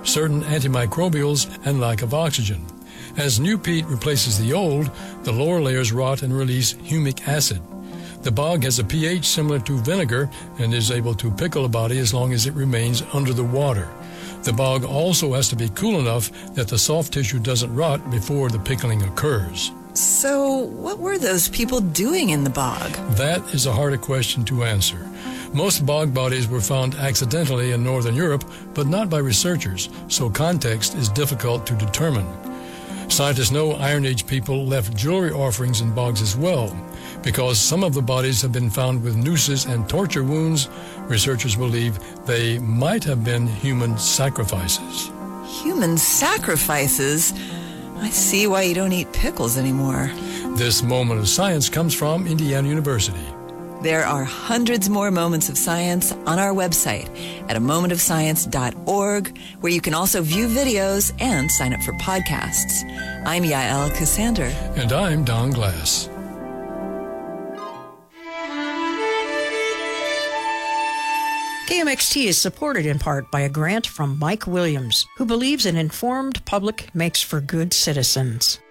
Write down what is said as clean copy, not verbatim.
certain antimicrobials, and lack of oxygen. As new peat replaces the old, the lower layers rot and release humic acid. The bog has a pH similar to vinegar and is able to pickle a body as long as it remains under the water. The bog also has to be cool enough that the soft tissue doesn't rot before the pickling occurs. So, what were those people doing in the bog? That is a harder question to answer. Most bog bodies were found accidentally in Northern Europe, but not by researchers, so context is difficult to determine. Scientists know Iron Age people left jewelry offerings in bogs as well. Because some of the bodies have been found with nooses and torture wounds, researchers believe they might have been human sacrifices. Human sacrifices? I see why you don't eat pickles anymore. This moment of science comes from Indiana University. There are hundreds more moments of science on our website at amomentofscience.org, where you can also view videos and sign up for podcasts. I'm Yael Cassander. And I'm Don Glass. KMXT is supported in part by a grant from Mike Williams, who believes an informed public makes for good citizens.